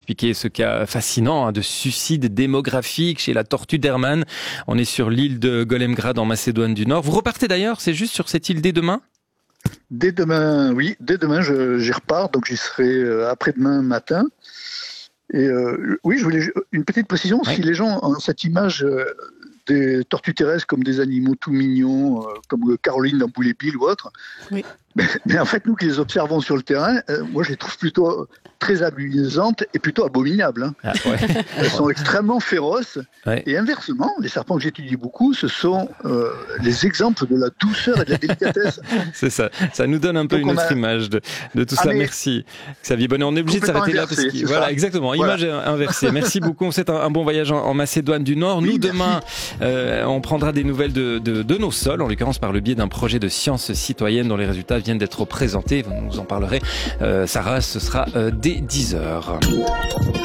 expliquer ce cas fascinant de suicide démographique chez la tortue d'Hermann. On est sur l'île de Golemgrad en Macédoine du Nord. Vous repartez d'ailleurs, c'est juste sur cette île dès demain ? Dès demain, oui. Dès demain, j'y repars, donc j'y serai après-demain matin. Et oui, je voulais une petite précision. Oui. Si les gens ont cette image des tortues terrestres comme des animaux tout mignons, comme Caroline dans Boulet Bill ou autre, oui. Mais en fait, nous qui les observons sur le terrain, moi je les trouve plutôt très amusantes et plutôt abominables. Hein. Ah, ouais. Elles sont extrêmement féroces. Ouais. Et inversement, les serpents que j'étudie beaucoup, ce sont les exemples de la douceur et de la délicatesse. C'est ça. Ça nous donne un peu une autre image de tout ça. Merci. Xavier Bonnet, on est obligé de s'arrêter là parce que voilà, exactement. Image inversée. Merci beaucoup. On souhaite un bon voyage en Macédoine du Nord. Nous, demain, on prendra des nouvelles de nos sols, en l'occurrence par le biais d'un projet de sciences citoyennes dont les résultats viennent d'être présentés. Vous nous en parlerez. Sarah, ce sera dès 10h.